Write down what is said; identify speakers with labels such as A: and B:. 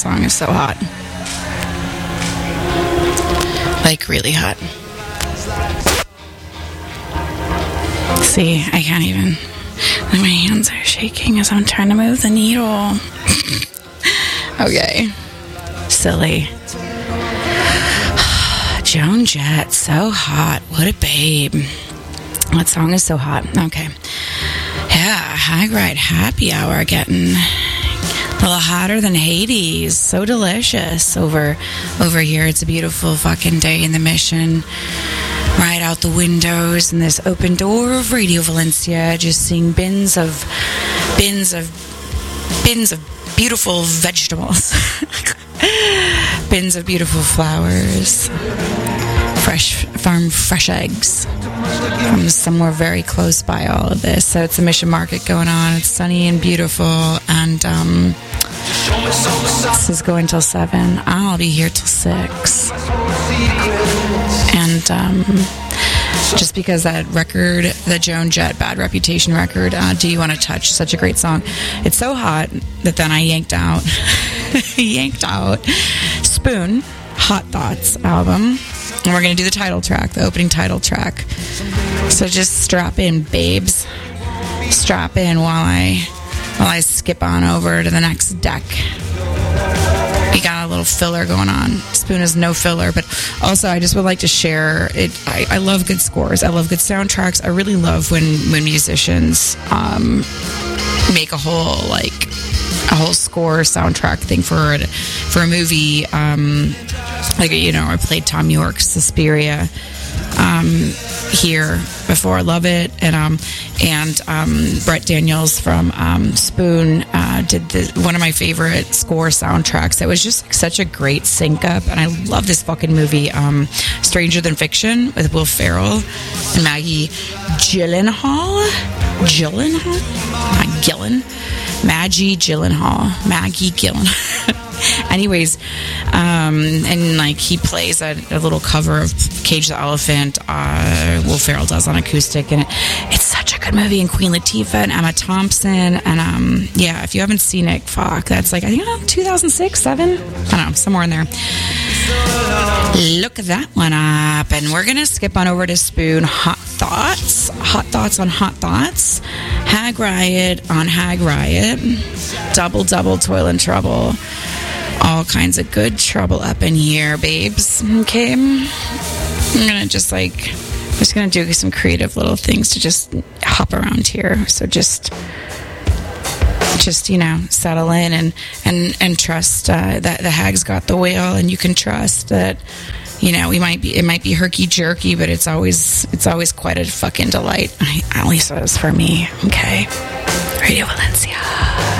A: song is so hot. Like, really hot. See, I can't even. My hands are shaking as I'm trying to move the needle. Okay. Silly. Joan Jett, so hot. What a babe. What song is so hot? Okay. Yeah, Hag Ride Happy Hour getting a little hotter than Hades. So delicious over here. It's a beautiful fucking day in the Mission. Right out the windows in this open door of Radio Valencia, just seeing bins of beautiful vegetables. Bins of beautiful flowers. Fresh eggs from somewhere very close by all of this. So it's a Mission Market going on. It's sunny and beautiful, and this is going till 7. I'll be here till 6. And just because that record, the Joan Jett Bad Reputation record, Do You Want to Touch, such a great song. It's so hot that then I yanked out Spoon, Hot Thoughts album. And we're going to do the title track, the opening title track. So just strap in, babes. Strap in while I skip on over to the next deck. We got a little filler going on. Spoon is no filler, but also I just would like to share it. I love good scores. I love good soundtracks. I really love when musicians make a whole score soundtrack thing for a movie. I played Tom York's Suspiria here before. I love it. And Brett Daniels from Spoon did one of my favorite score soundtracks. It was just such a great sync up, and I love this fucking movie, Stranger Than Fiction, with Will Ferrell and Maggie Gyllenhaal. Maggie Gyllenhaal. Anyways, and like he plays a little cover of Cage the Elephant. Will Ferrell does on acoustic, and it's such a good movie. And Queen Latifah and Emma Thompson, and yeah, if you haven't seen it, fuck, that's like I think 2006, 7, I don't know, somewhere in there. Look that one up, and we're gonna skip on over to Spoon. Hot Thoughts on Hot Thoughts. Hag Riot on Hag Riot. Double Toil and Trouble. All kinds of good trouble up in here, babes. Okay, I'm gonna just gonna do some creative little things to just hop around here. So just settle in and trust that the Hag's got the wheel, and you can trust that it might be herky jerky, but it's always quite a fucking delight. At least it was for me. Okay, Radio Valencia.